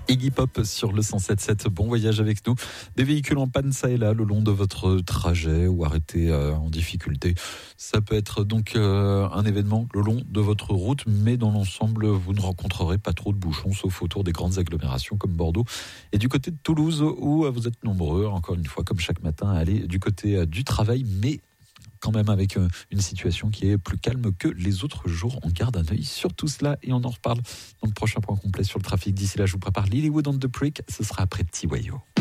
Iggy Pop sur le 107.7. Bon voyage avec nous. Des véhicules en panne ça et là le long de votre trajet ou arrêtés en difficulté. Ça peut être donc un événement le long de votre route, mais dans l'ensemble, vous ne rencontrerez pas trop de bouchons, sauf autour des grandes agglomérations comme Bordeaux et du côté de Toulouse où vous êtes nombreux, encore une fois, comme chaque matin, à aller du côté du travail, mais quand même avec une situation qui est plus calme que les autres jours. On garde un œil sur tout cela et on en reparle dans le prochain point complet sur le trafic. D'ici là, je vous prépare Lilywood and the Prick. Ce sera après Petit Wayo.